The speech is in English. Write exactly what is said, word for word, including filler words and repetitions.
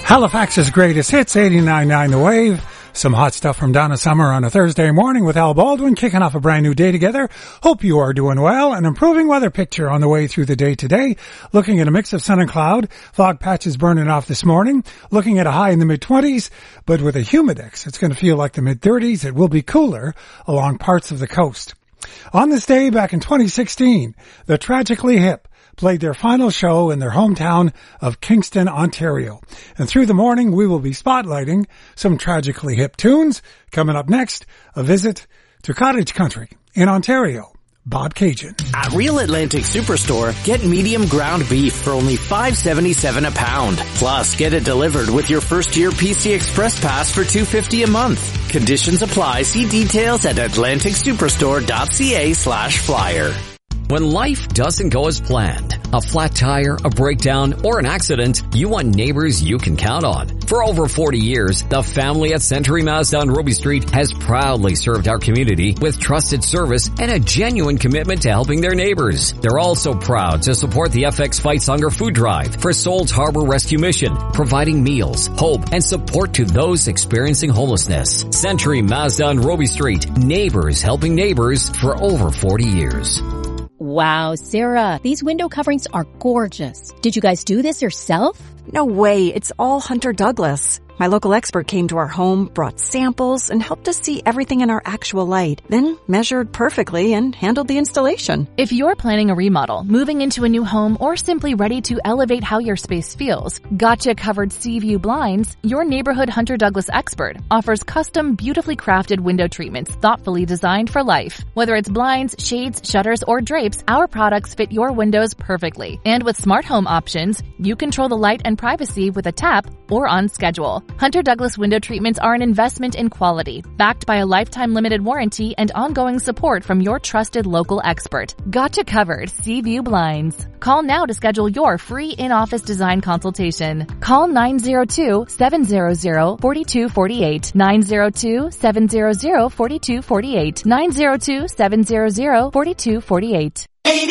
Halifax's greatest hits, eighty-nine point nine The Wave. Some hot stuff from Donna Summer on a Thursday morning with Al Baldwin, kicking off a brand new day together. Hope you are doing well. An improving weather picture on the way through the day today. Looking at a mix of sun and cloud. Fog patches burning off this morning. Looking at a high in the mid-twenties, but with a humidex, it's going to feel like the mid-thirties. It will be cooler along parts of the coast. On this day back in twenty sixteen, the Tragically Hip played their final show in their hometown of Kingston, Ontario. And through the morning, we will be spotlighting some Tragically Hip tunes. Coming up next, a visit to Cottage Country in Ontario. Bob Cajun. At Real Atlantic Superstore, get medium ground beef for only five dollars and seventy-seven cents a pound. Plus, get it delivered with your first year P C Express Pass for two dollars and fifty cents a month. Conditions apply. See details at atlantic superstore dot c a slash flyer. When life doesn't go as planned, a flat tire, a breakdown, or an accident, you want neighbors you can count on. For over forty years, the family at Century Mazda on Robie Street has proudly served our community with trusted service and a genuine commitment to helping their neighbors. They're also proud to support the F X Fights Hunger Food Drive for Souls Harbor Rescue Mission, providing meals, hope, and support to those experiencing homelessness. Century Mazda on Robie Street, neighbors helping neighbors for over forty years. Wow, Sarah, these window coverings are gorgeous. Did you guys do this yourself? No way, it's all Hunter Douglas. My local expert came to our home, brought samples, and helped us see everything in our actual light, then measured perfectly and handled the installation. If you're planning a remodel, moving into a new home, or simply ready to elevate how your space feels, Gotcha Covered Sea View Blinds, your neighborhood Hunter Douglas expert, offers custom, beautifully crafted window treatments thoughtfully designed for life. Whether it's blinds, shades, shutters, or drapes, our products fit your windows perfectly. And with smart home options, you control the light and privacy with a tap or on schedule. Hunter Douglas window treatments are an investment in quality, backed by a lifetime limited warranty and ongoing support from your trusted local expert. Gotcha Covered Sea View Blinds. Call now to schedule your free in-office design consultation. Call nine zero two, seven zero zero, four two four eight, nine zero two, seven zero zero, four two four eight, nine zero two, seven zero zero, four two four eight.